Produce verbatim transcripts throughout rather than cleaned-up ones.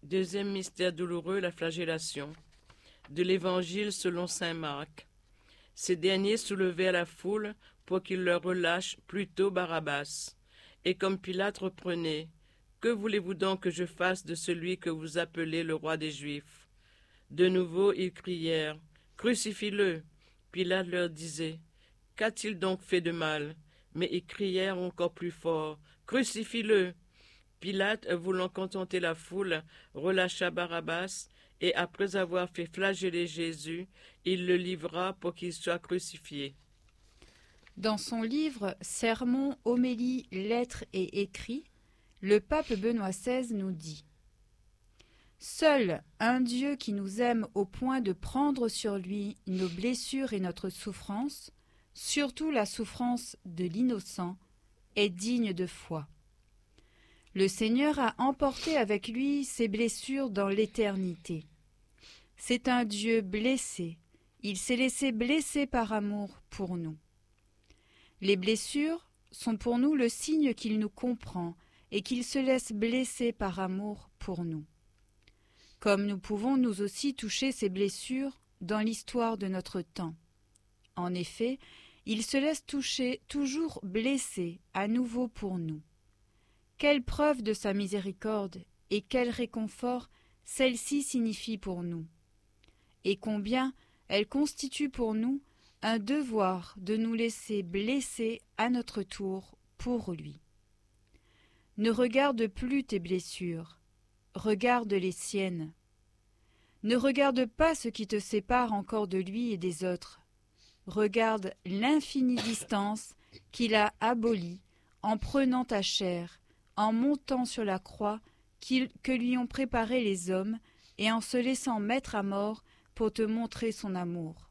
Deuxième mystère douloureux, la flagellation. De l'Évangile selon saint Marc. Ces derniers soulevèrent la foule pour qu'il leur relâche plutôt Barabbas. Et comme Pilate reprenait, « Que voulez-vous donc que je fasse de celui que vous appelez le roi des Juifs ?» De nouveau ils crièrent, « Crucifie-le !» Pilate leur disait, « Qu'a-t-il donc fait de mal ?» Mais ils crièrent encore plus fort, « Crucifie-le !» Pilate, voulant contenter la foule, relâcha Barabbas, et après avoir fait flageller Jésus, il le livra pour qu'il soit crucifié. Dans son livre « Sermons, homélies, lettres et écrits », le pape Benoît seize nous dit « Seul un Dieu qui nous aime au point de prendre sur lui nos blessures et notre souffrance, surtout la souffrance de l'innocent, est digne de foi. Le Seigneur a emporté avec lui ses blessures dans l'éternité. C'est un Dieu blessé, il s'est laissé blesser par amour pour nous. Les blessures sont pour nous le signe qu'il nous comprend et qu'il se laisse blesser par amour pour nous. Comme nous pouvons nous aussi toucher ces blessures dans l'histoire de notre temps. En effet, il se laisse toucher, toujours blessé, à nouveau pour nous. Quelle preuve de sa miséricorde et quel réconfort celle-ci signifie pour nous. Et combien elle constitue pour nous un devoir de nous laisser blesser à notre tour pour lui. Ne regarde plus tes blessures, regarde les siennes. Ne regarde pas ce qui te sépare encore de lui et des autres. Regarde l'infinie distance qu'il a abolie en prenant ta chair, en montant sur la croix que lui ont préparé les hommes et en se laissant mettre à mort pour te montrer son amour.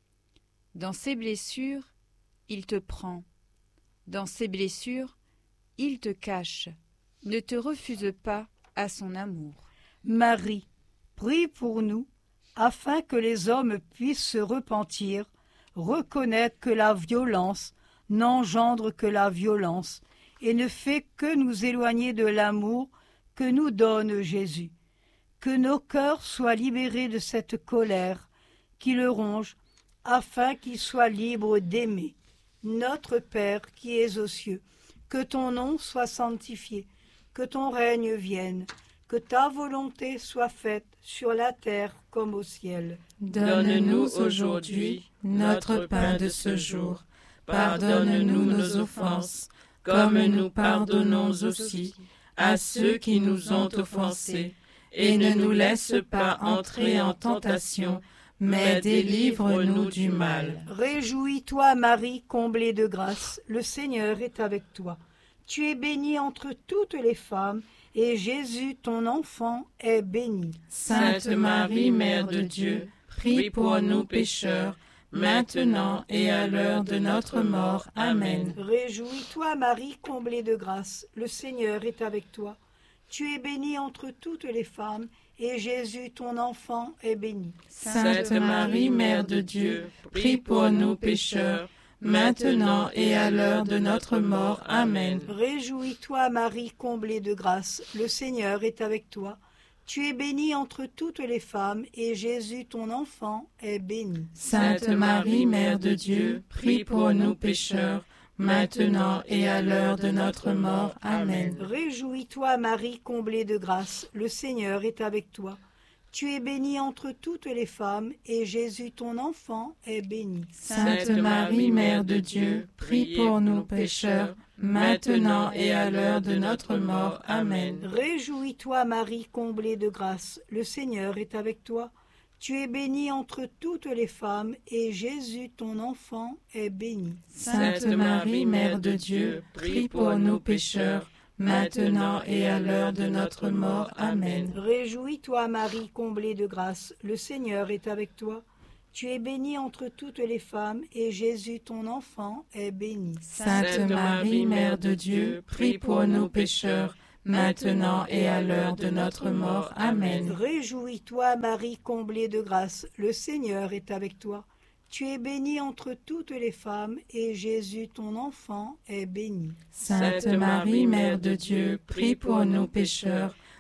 Dans ses blessures, il te prend. Dans ses blessures, il te cache. Ne te refuse pas à son amour. Marie, prie pour nous, afin que les hommes puissent se repentir, reconnaître que la violence n'engendre que la violence, et ne fait que nous éloigner de l'amour que nous donne Jésus. Que nos cœurs soient libérés de cette colère qui le ronge, afin qu'ils soient libres d'aimer. Notre Père qui es aux cieux, que ton nom soit sanctifié, que ton règne vienne, que ta volonté soit faite sur la terre comme au ciel. Donne-nous aujourd'hui notre pain de ce jour. Pardonne-nous nos offenses, comme nous pardonnons aussi à ceux qui nous ont offensés. Et ne nous laisse pas entrer en tentation, mais délivre-nous du mal. Réjouis-toi, Marie, comblée de grâce, le Seigneur est avec toi. Tu es bénie entre toutes les femmes, et Jésus, ton enfant, est béni. Sainte Marie, Mère de Dieu, prie pour nous pécheurs, maintenant et à l'heure de notre mort. Amen. Réjouis-toi, Marie, comblée de grâce, le Seigneur est avec toi. Tu es bénie entre toutes les femmes, et Jésus, ton enfant, est béni. Sainte Marie, Mère de Dieu, prie pour nous pécheurs, maintenant et à l'heure de notre mort. Amen. Réjouis-toi, Marie, comblée de grâce, le Seigneur est avec toi. Tu es bénie entre toutes les femmes, et Jésus, ton enfant, est béni. Sainte Marie, Mère de Dieu, prie pour nous pécheurs, maintenant et à l'heure de notre mort. Amen. Réjouis-toi, Marie, comblée de grâce, le Seigneur est avec toi. Tu es bénie entre toutes les femmes, et Jésus, ton enfant, est béni. Sainte Marie, Mère de Dieu, prie pour nous pécheurs, maintenant et à l'heure de notre mort. Amen. Réjouis-toi, Marie, comblée de grâce, le Seigneur est avec toi. Tu es bénie entre toutes les femmes, et Jésus, ton enfant, est béni. Sainte Marie, Mère de Dieu, prie pour nous pécheurs, maintenant et à l'heure de notre mort. Amen. Réjouis-toi, Marie, comblée de grâce, le Seigneur est avec toi. Tu es bénie entre toutes les femmes, et Jésus, ton enfant, est béni. Sainte Marie, Mère de Dieu, prie pour nous pécheurs, maintenant et à l'heure de notre mort. Amen. Réjouis-toi, Marie, comblée de grâce, le Seigneur est avec toi. Tu es bénie entre toutes les femmes, et Jésus, ton enfant, est béni. Sainte Marie, Mère de Dieu, prie pour nous pécheurs,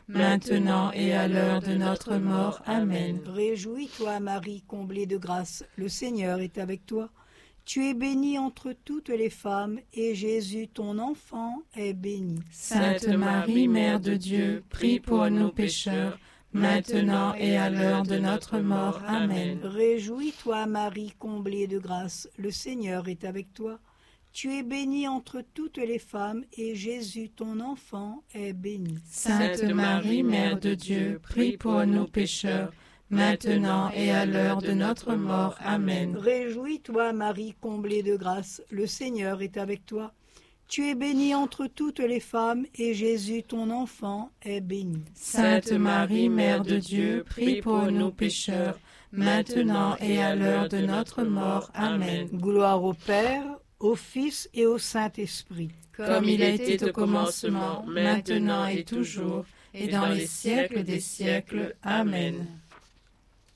maintenant et à l'heure de notre mort. Amen. Réjouis-toi, Marie, comblée de grâce, le Seigneur est avec toi. Tu es bénie entre toutes les femmes, et Jésus, ton enfant, est béni. Sainte Marie, Mère de Dieu, prie pour nous pécheurs, maintenant et à l'heure de notre mort. Amen. Réjouis-toi, Marie, comblée de grâce, le Seigneur est avec toi. Tu es bénie entre toutes les femmes, et Jésus, ton enfant, est béni. Sainte Marie, Mère de Dieu, prie pour nous pécheurs, maintenant et à l'heure de notre mort. Amen. Réjouis-toi, Marie, comblée de grâce, le Seigneur est avec toi. Tu es bénie entre toutes les femmes, et Jésus, ton enfant, est béni. Sainte Marie, Mère de Dieu, prie pour nous pécheurs, maintenant et à l'heure de notre mort. Amen. Gloire au Père, au Fils et au Saint-Esprit. Comme il était au commencement, maintenant et toujours, et dans les siècles des siècles. Amen.